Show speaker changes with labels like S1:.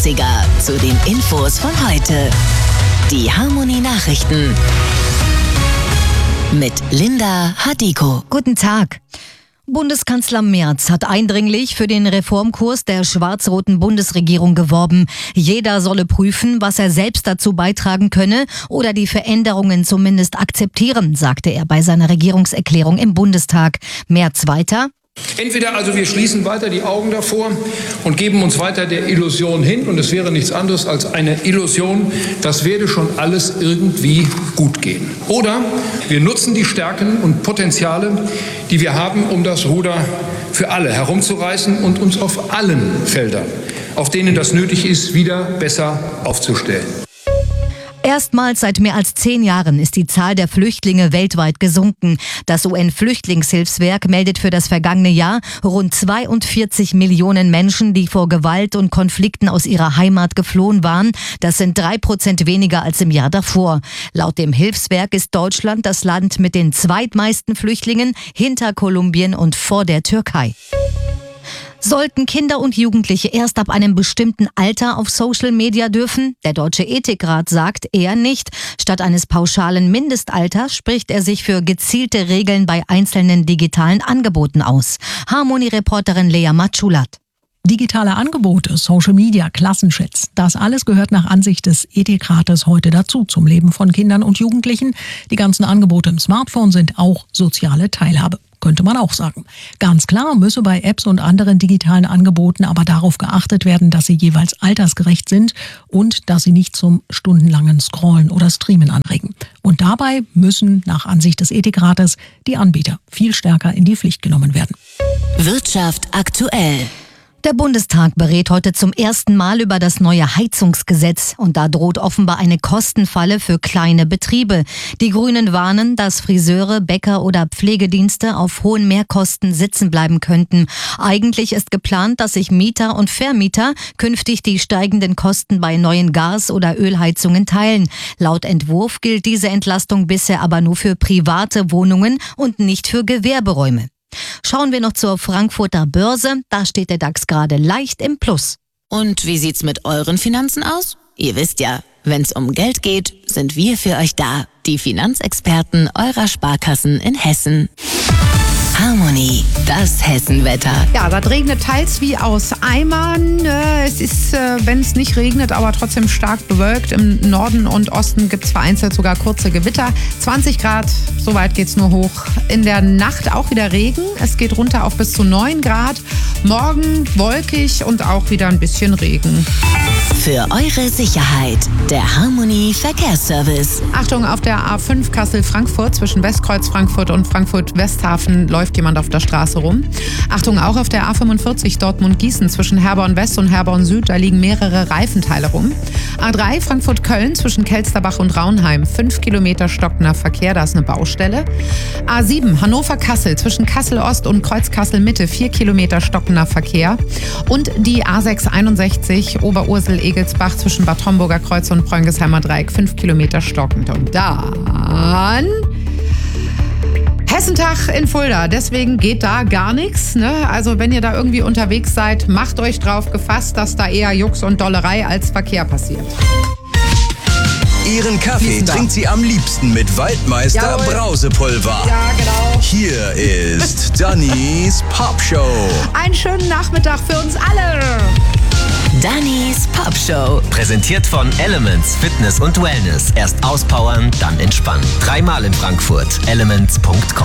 S1: Zu den Infos von heute. Die Harmonie-Nachrichten mit Linda Hadiko.
S2: Guten Tag. Bundeskanzler Merz hat eindringlich für den Reformkurs der schwarz-roten Bundesregierung geworben. Jeder solle prüfen, was er selbst dazu beitragen könne oder die Veränderungen zumindest akzeptieren, sagte er bei seiner Regierungserklärung im Bundestag. Merz weiter:
S3: Entweder also wir schließen weiter die Augen davor und geben uns weiter der Illusion hin, und es wäre nichts anderes als eine Illusion, das werde schon alles irgendwie gut gehen. Oder wir nutzen die Stärken und Potenziale, die wir haben, um das Ruder für alle herumzureißen und uns auf allen Feldern, auf denen das nötig ist, wieder besser aufzustellen.
S2: Erstmals seit mehr als 10 Jahren ist die Zahl der Flüchtlinge weltweit gesunken. Das UN-Flüchtlingshilfswerk meldet für das vergangene Jahr rund 42 Millionen Menschen, die vor Gewalt und Konflikten aus ihrer Heimat geflohen waren. Das sind 3% weniger als im Jahr davor. Laut dem Hilfswerk ist Deutschland das Land mit den zweitmeisten Flüchtlingen hinter Kolumbien und vor der Türkei. Sollten Kinder und Jugendliche erst ab einem bestimmten Alter auf Social Media dürfen? Der Deutsche Ethikrat sagt eher nicht. Statt eines pauschalen Mindestalters spricht er sich für gezielte Regeln bei einzelnen digitalen Angeboten aus. Harmonie-Reporterin Lea Matschulat.
S4: Digitale Angebote, Social Media, Klassenchats, das alles gehört nach Ansicht des Ethikrates heute dazu, zum Leben von Kindern und Jugendlichen. Die ganzen Angebote im Smartphone sind auch soziale Teilhabe, könnte man auch sagen. Ganz klar müsse bei Apps und anderen digitalen Angeboten aber darauf geachtet werden, dass sie jeweils altersgerecht sind und dass sie nicht zum stundenlangen Scrollen oder Streamen anregen. Und dabei müssen nach Ansicht des Ethikrates die Anbieter viel stärker in die Pflicht genommen werden.
S1: Wirtschaft aktuell.
S2: Der Bundestag berät heute zum ersten Mal über das neue Heizungsgesetz. Und da droht offenbar eine Kostenfalle für kleine Betriebe. Die Grünen warnen, dass Friseure, Bäcker oder Pflegedienste auf hohen Mehrkosten sitzen bleiben könnten. Eigentlich ist geplant, dass sich Mieter und Vermieter künftig die steigenden Kosten bei neuen Gas- oder Ölheizungen teilen. Laut Entwurf gilt diese Entlastung bisher aber nur für private Wohnungen und nicht für Gewerberäume. Schauen wir noch zur Frankfurter Börse. Da steht der DAX gerade leicht im Plus.
S1: Und wie sieht's mit euren Finanzen aus? Ihr wisst ja, wenn's um Geld geht, sind wir für euch da. Die Finanzexperten eurer Sparkassen in Hessen. Harmonie, das Hessenwetter.
S5: Ja, das regnet teils wie aus Eimern. Es ist, wenn es nicht regnet, aber trotzdem stark bewölkt. Im Norden und Osten gibt es vereinzelt sogar kurze Gewitter. 20 Grad, so weit geht es nur hoch. In der Nacht auch wieder Regen. Es geht runter auf bis zu 9 Grad. Morgen wolkig und auch wieder ein bisschen Regen.
S1: Für eure Sicherheit, der Harmonie Verkehrsservice.
S5: Achtung, auf der A5 Kassel-Frankfurt zwischen Westkreuz Frankfurt und Frankfurt-Westhafen läuft jemand auf der Straße rum. Achtung, auch auf der A45 Dortmund-Gießen zwischen Herborn West und Herborn Süd, da liegen mehrere Reifenteile rum. A3 Frankfurt-Köln zwischen Kelsterbach und Raunheim, 5 Kilometer stockender Verkehr, da ist eine Baustelle. A7 Hannover-Kassel zwischen Kassel-Ost und Kreuz-Kassel-Mitte, 4 Kilometer stockender Verkehr. Und die A661 Oberursel-Egelsbach zwischen Bad Homburger Kreuz und Preungesheimer Dreieck, 5 Kilometer stockend. Und dann Hessentag in Fulda, deswegen geht da gar nichts. Ne? Also wenn ihr da irgendwie unterwegs seid, macht euch drauf gefasst, dass da eher Jux und Dollerei als Verkehr passiert.
S6: Ihren Kaffee trinkt sie am liebsten mit Waldmeister Brausepulver.
S5: Ja, genau.
S6: Hier ist Dannys Popshow.
S5: Einen schönen Nachmittag für uns alle.
S1: Dannys Popshow.
S7: Präsentiert von Elements Fitness und Wellness. Erst auspowern, dann entspannen. 3-mal in Frankfurt. Elements.com